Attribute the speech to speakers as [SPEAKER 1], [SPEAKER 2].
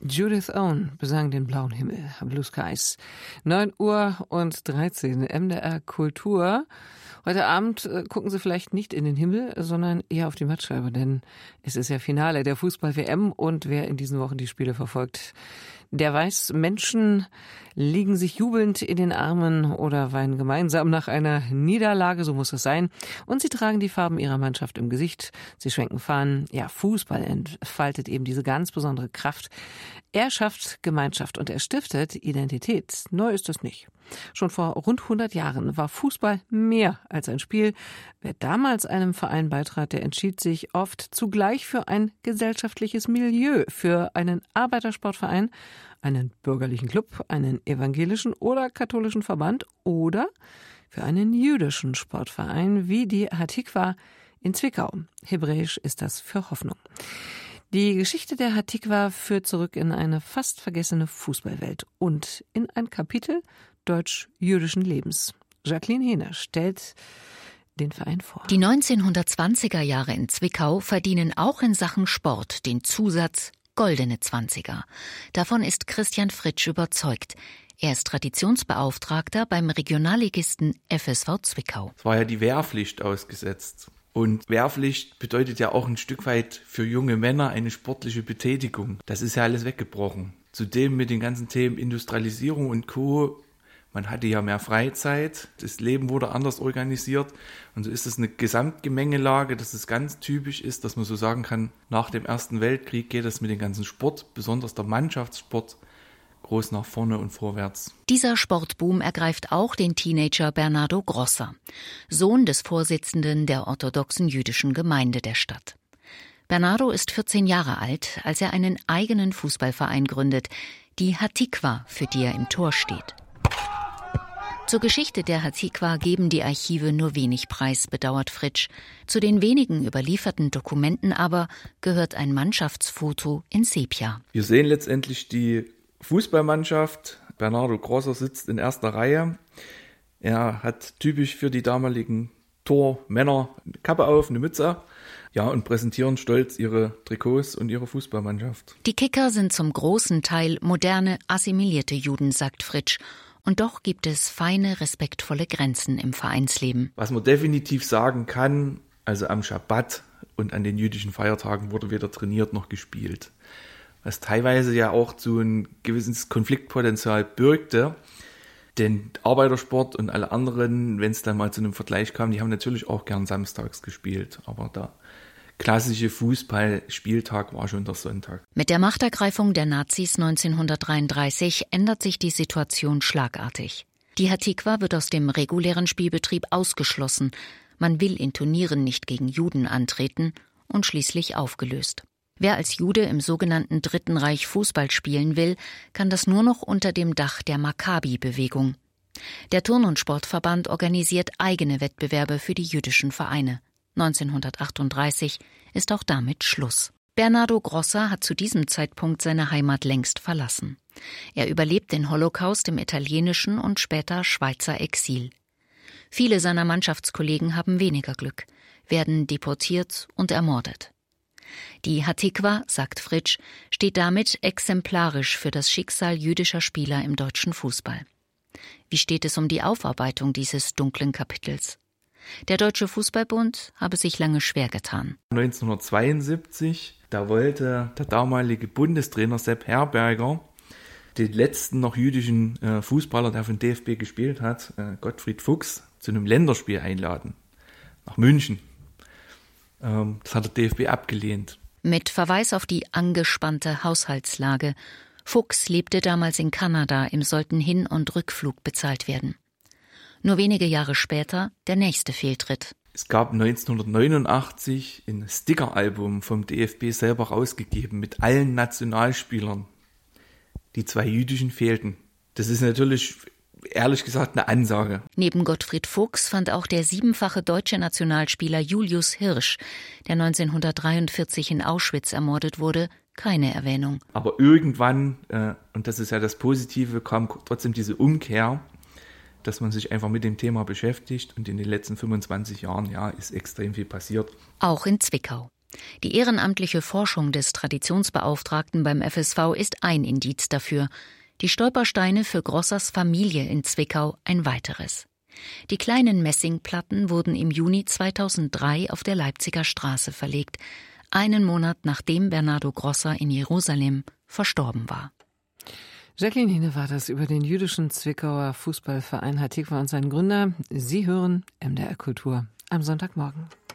[SPEAKER 1] Judith Owen besang den blauen Himmel, Blue Skies. 9:13 Uhr, MDR Kultur. Heute Abend gucken Sie vielleicht nicht in den Himmel, sondern eher auf die Mattscheibe, denn es ist ja Finale der Fußball-WM und wer in diesen Wochen die Spiele verfolgt, der weiß, Menschen liegen sich jubelnd in den Armen oder weinen gemeinsam nach einer Niederlage, so muss es sein. Und sie tragen die Farben ihrer Mannschaft im Gesicht, sie schwenken Fahnen. Ja, Fußball entfaltet eben diese ganz besondere Kraft. Er schafft Gemeinschaft und er stiftet Identität. Neu ist das nicht. Schon vor rund 100 Jahren war Fußball mehr als ein Spiel. Wer damals einem Verein beitrat, der entschied sich oft zugleich für ein gesellschaftliches Milieu, für einen Arbeitersportverein, einen bürgerlichen Club, einen evangelischen oder katholischen Verband oder für einen jüdischen Sportverein wie die Hatikwa in Zwickau. Hebräisch ist das für Hoffnung. Die Geschichte der Hatikwa führt zurück in eine fast vergessene Fußballwelt und in ein Kapitel deutsch-jüdischen Lebens. Jacqueline Hehner stellt den Verein vor.
[SPEAKER 2] Die 1920er Jahre in Zwickau verdienen auch in Sachen Sport den Zusatz Goldene Zwanziger. Davon ist Christian Fritsch überzeugt. Er ist Traditionsbeauftragter beim Regionalligisten FSV Zwickau.
[SPEAKER 3] Es war ja die Wehrpflicht ausgesetzt. Und Wehrpflicht bedeutet ja auch ein Stück weit für junge Männer eine sportliche Betätigung. Das ist ja alles weggebrochen. Zudem mit den ganzen Themen Industrialisierung und Co. Man hatte ja mehr Freizeit, das Leben wurde anders organisiert und so ist es eine Gesamtgemengelage, dass es ganz typisch ist, dass man so sagen kann, nach dem Ersten Weltkrieg geht es mit dem ganzen Sport, besonders der Mannschaftssport, groß nach vorne und vorwärts.
[SPEAKER 2] Dieser Sportboom ergreift auch den Teenager Bernardo Grosser, Sohn des Vorsitzenden der orthodoxen jüdischen Gemeinde der Stadt. Bernardo ist 14 Jahre alt, als er einen eigenen Fußballverein gründet, die Hatikwa, für die er im Tor steht. Zur Geschichte der Hatikwa geben die Archive nur wenig Preis, bedauert Fritsch. Zu den wenigen überlieferten Dokumenten aber gehört ein Mannschaftsfoto in Sepia.
[SPEAKER 3] Wir sehen letztendlich die Fußballmannschaft. Bernardo Grosser sitzt in erster Reihe. Er hat typisch für die damaligen Tormänner eine Kappe auf, eine Mütze. Ja, und präsentieren stolz ihre Trikots und ihre Fußballmannschaft.
[SPEAKER 2] Die Kicker sind zum großen Teil moderne, assimilierte Juden, sagt Fritsch. Und doch gibt es feine, respektvolle Grenzen im Vereinsleben.
[SPEAKER 3] Was man definitiv sagen kann, also am Schabbat und an den jüdischen Feiertagen wurde weder trainiert noch gespielt. Was teilweise ja auch zu ein gewisses Konfliktpotenzial birgte. Denn Arbeitersport und alle anderen, wenn es dann mal zu einem Vergleich kam, die haben natürlich auch gern samstags gespielt. Aber der klassische Fußballspieltag war schon der Sonntag.
[SPEAKER 2] Mit der Machtergreifung der Nazis 1933 ändert sich die Situation schlagartig. Die Hatikwa wird aus dem regulären Spielbetrieb ausgeschlossen. Man will in Turnieren nicht gegen Juden antreten und schließlich aufgelöst. Wer als Jude im sogenannten Dritten Reich Fußball spielen will, kann das nur noch unter dem Dach der Maccabi-Bewegung. Der Turn- und Sportverband organisiert eigene Wettbewerbe für die jüdischen Vereine. 1938 ist auch damit Schluss. Bernardo Grosser hat zu diesem Zeitpunkt seine Heimat längst verlassen. Er überlebt den Holocaust im italienischen und später Schweizer Exil. Viele seiner Mannschaftskollegen haben weniger Glück, werden deportiert und ermordet. Die Hatikwa, sagt Fritsch, steht damit exemplarisch für das Schicksal jüdischer Spieler im deutschen Fußball. Wie steht es um die Aufarbeitung dieses dunklen Kapitels? Der Deutsche Fußballbund habe sich lange schwer getan.
[SPEAKER 3] 1972, da wollte der damalige Bundestrainer Sepp Herberger den letzten noch jüdischen Fußballer, der für den DFB gespielt hat, Gottfried Fuchs, zu einem Länderspiel einladen. Nach München. Das hat der DFB abgelehnt.
[SPEAKER 2] Mit Verweis auf die angespannte Haushaltslage. Fuchs lebte damals in Kanada, ihm sollten Hin- und Rückflug bezahlt werden. Nur wenige Jahre später der nächste Fehltritt.
[SPEAKER 3] Es gab 1989 ein Sticker-Album vom DFB selber rausgegeben mit allen Nationalspielern. Die 2 jüdischen fehlten. Das ist natürlich, ehrlich gesagt, eine Ansage.
[SPEAKER 2] Neben Gottfried Fuchs fand auch der 7-fache deutsche Nationalspieler Julius Hirsch, der 1943 in Auschwitz ermordet wurde, keine Erwähnung.
[SPEAKER 3] Aber irgendwann, und das ist ja das Positive, kam trotzdem diese Umkehr, dass man sich einfach mit dem Thema beschäftigt und in den letzten 25 Jahren, ja, ist extrem viel passiert.
[SPEAKER 2] Auch in Zwickau. Die ehrenamtliche Forschung des Traditionsbeauftragten beim FSV ist ein Indiz dafür. Die Stolpersteine für Grossers Familie in Zwickau ein weiteres. Die kleinen Messingplatten wurden im Juni 2003 auf der Leipziger Straße verlegt, einen Monat nachdem Bernardo Grosser in Jerusalem verstorben war.
[SPEAKER 1] Jacqueline Hine war das über den jüdischen Zwickauer Fußballverein Hatikva und seinen Gründer. Sie hören MDR Kultur am Sonntagmorgen.